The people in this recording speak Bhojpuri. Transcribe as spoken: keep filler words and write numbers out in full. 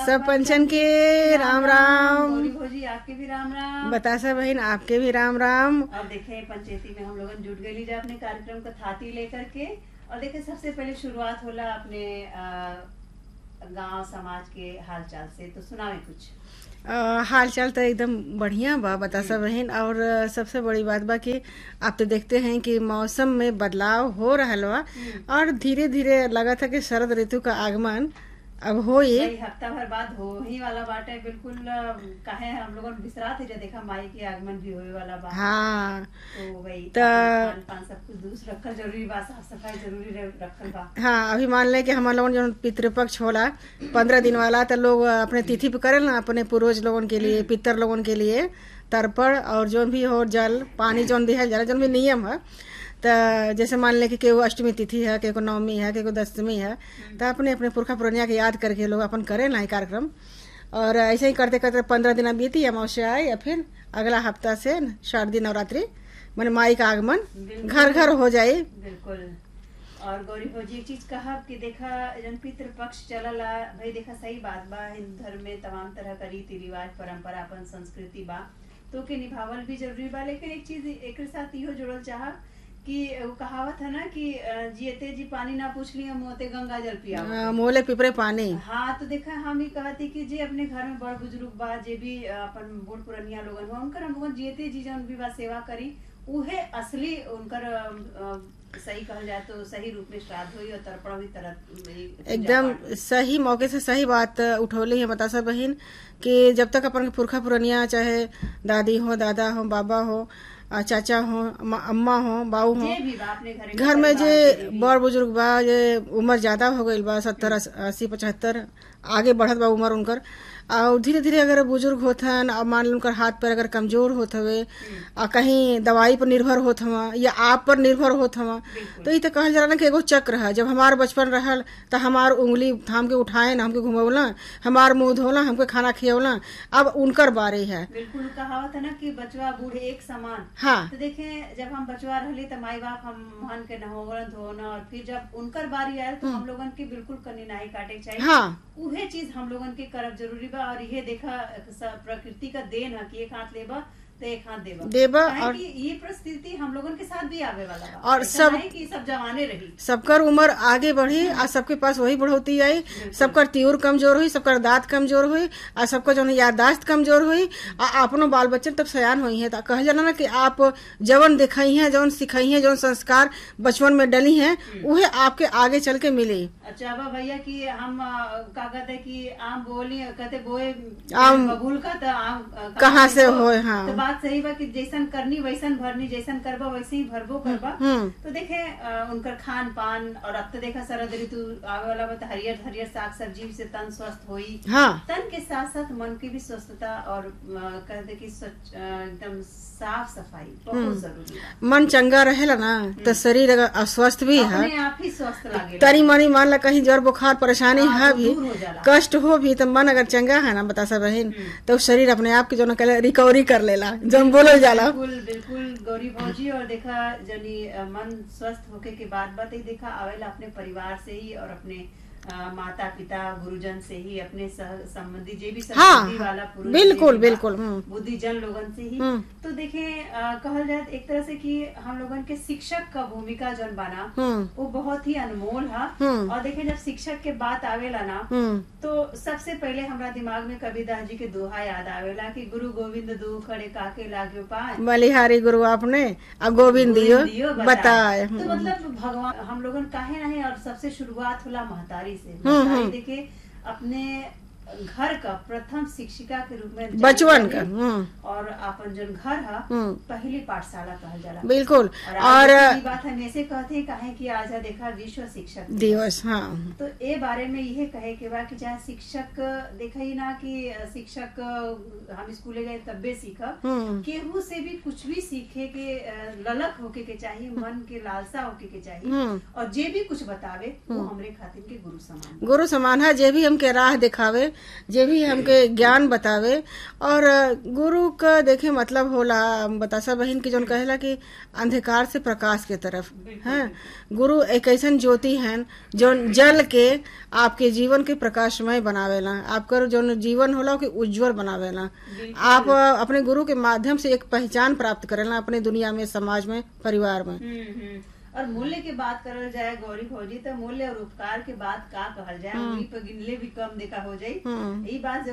सब पंचन के राम राम। गौरी भौजी आपके भी राम राम। बतासा बहन आपके भी राम राम। और देखे पंचायती में हम लोग जुट गए जा अपने कार्यक्रम का थाती लेकर के। और देखे सबसे पहले शुरुआत होला अपने गांव समाज के हालचाल से, तो सुनावे कुछ। आ, हाल चाल तो एकदम बढ़िया बा बतासा बहन। और सबसे बड़ी बात बा कि आप तो देखते हैं कि मौसम में बदलाव हो रहा बा और धीरे धीरे लगा था कि शरद ऋतु का आगमन अब हो ये हफ्ता भर बाद हो ही वाला बात है। बिल्कुल काहे हम लोगों ने बिसरा थे जब देखा माई के आगमन भी होए वाला बा। हाँ तो वही तो खान पान सब कुछ दूसरा रखल जरूरी बा, साफ सफाई जरूरी रखल बा। हाँ अभी मान ले कि हमारे लोगन जो पितृपक्ष होला पंद्रह दिन वाला, तो लोग अपने तिथि पे करे ना अपने पूर्वज लोगन के लिए, पितर लोगन के लिए तर्पण और जो भी हो जल पानी जो भी है जल जो भी नियम है। तो जैसे मान ले कि केहू अष्टमी तिथि है, केहू नवमी है, केहू दशमी है, तो अपने अपने पुरखा पुरनिया के याद करके लोग अपन करे ना कार्यक्रम। और ऐसे ही करते करते पंद्रह दिन बीती, अमावस्या आए, या फिर अगला हफ्ता से शारदी नवरात्रि मैंने माई का आगमन घर घर हो जाए। बिल्कुल। और गौरी भौजी एक चीज कहा कि देखा जन पितृ पक्ष चलला भाई, देखा सही बात बा। हिंदू धर्म में तमाम तरह का रीति रिवाज परंपरा अपन संस्कृति बा, तो के निभावल भी जरूरी बा। लेकिन एक चीज एक साथ इहो जोड़ल चाह कि वो कहावत है ना कि जियते जी पानी ना पूछ लिया मोते गंगा जल पिया, मोले पिपरे पानी। हाँ तो देखा हम ही कहती कि जे अपने घर में बड़ बुजुर्ग बा, जे भी अपन बूढ़ पुरनिया लोगन हुआ, उनकर हम लोगन जियते जी जन भी बा सेवा करी, उहे असली उनकर सही कहल जाए तो सही रूप में श्राद्ध हुई और तर्पण भी तरह एकदम सही मौके से सही बात उठौली है बतासा बहन कि जब तक अपन पुरखा पुरनिया चाहे दादी हो, दादा हो, बाबा हो, चाचा हो, अम्मा हो, बाऊ हो, घर में जे बड़ बुजुर्ग बा, जे उम्र ज्यादा हो गई बा, सत्तर अस्सी पचहत्तर आगे बढ़त बा उम्र उनकर, और धीरे धीरे अगर बुजुर्ग होथन और मान लो उनकर हाथ पैर अगर कमजोर होत हवे और कहीं दवाई पर निर्भर होत हवा या आप पर निर्भर होत हवा, तो ये तो कहल जाला ना कि एगो चक्र है। जब हमार बचपन रहल तो हमार उंगली थाम के उठाए ना, हमके घुमौला, हमार मुंह धोला, हमके खाना खियौला, अब उनकर बारी है। बिल्कुल कहावत है ना कि बचवा बूढ़े एक समान। हाँ तो देखे जब हम बचवा रहली तो माई बाप हम मन के नहोवन धोना, और फिर जब उनकर बारी आयल तो हम लोगन के बिल्कुल कन्नी नाही काटे चाहिए। हाँ उहे चीज हम लोगन के करब जरूरी बा। और ये देखा प्रकृति का देन है कि एक हाथ लेबा तो एक हाथ देबा देबा, और कि ये परिस्थिति हम लोगन के साथ भी आवे वाला बा। और सब कि सब जवाने रही, सबकर उम्र आगे बढ़ी और सबके पास वही बढ़ोती आई, सबकर तीव्र कमजोर हुई, सबकर दांत कमजोर हुई और सबका जो याददाश्त कमजोर हुई और अपनों बाल बच्चन तब सयान हुई है। तो कह जाना ना कि आप जवन दिखाई हैं, जवन सिखाई हैं, जवन संस्कार बचपन में डली हैं, उहे आपके आगे चल के मिले। अच्छा बा भैया कि हम का कहते कि आम बोली कहते बोए आम बबूल का तो आम कहाँ से हो। हाँ तो बात सही बा कि जैसन करनी वैसन भरनी, जैसन करबा वैसे ही भरबो करबा। तो देखे उनकर खान पान, और अब तो देखा शरद ऋतु आवे वाला बा, हरियर हरियर साग सब्जी से तन स्वस्थ होई। हाँ। तन के साथ साथ मन की भी स्वस्थता और कहते कि एकदम साफ सफाई बहुत जरूरी है। मन चंगा रहेला ना तो शरीर अगर अस्वस्थ भी है, अपने आप ही स्वस्थ लागे। तरी मनी मान ला कहीं ज्वर बुखार परेशानी है भी, कष्ट हो भी, तो मन अगर चंगा है ना बतासा बहन, तो शरीर अपने आप के जो ना रिकवरी कर लेला, जो बोलल जाला। बिल्कुल बिल्कुल गौरी भौजी। और देखा जनी मन स्वस्थ होके के बाद बात ही देखा आवेला अपने परिवार से ही और अपने आ, माता पिता गुरुजन से ही, अपने संबंधी जे भी संबंधी हाँ, वाला पुरुष बिल्कुल बिल्कुल बुद्धिजन लोगन से ही। तो देखे कहल जाए एक तरह से कि हम लोगन के शिक्षक का भूमिका जन बना वो बहुत ही अनमोल है। और देखे जब शिक्षक के बात आवेला ना तो सबसे पहले हमारा दिमाग में कबीरदास जी के दोहा याद आवेला कि गुरु गोविंद दू खड़े काके लागे पाए, बलिहारी गुरु आपने अब गोविंद दियो बताए। तो मतलब भगवान हम लोगन काहे नहीं। और सबसे शुरुआत होला महतारी से। महतारी देखे अपने घर का प्रथम शिक्षिका के रूप में बचपन का, और अपन जन घर है पहली पाठशाला कहल जाला। बिल्कुल। और, और बात हम ऐसे कहते हैं काहे कि आज देखा विश्व शिक्षक दिवस। हाँ तो ए बारे में यह कहे के बा कि चाहे शिक्षक देखा ही ना कि शिक्षक हम स्कूले गए तब्बे सीखा, केहू से भी कुछ भी सीखे के ललक होके के चाहिए, मन के लालसा होके के चाहिए, और जे भी कुछ बतावे वो हमरे खातिर के गुरु समान गुरु समान है। जे भी हमके राह दिखावे जे भी हमके ज्ञान बतावे। और गुरु का देखे मतलब होला बतासा बहन की जोन कहेला कि अंधकार से प्रकाश के तरफ है। गुरु एक ऐसन ज्योति है जो जल के आपके जीवन के प्रकाशमय बनावेला, आपका जो जीवन होला कि उज्जवल बनावेला। आप अपने गुरु के माध्यम से एक पहचान प्राप्त करेला अपने दुनिया में, समाज में, परिवार में। और मूल्य की बात करल जाए गौरी फौजी, तो मूल्य और उपकार के बात का कहल जाए, उंगली पे गिनले भी कम देखा हो जाये। ये बात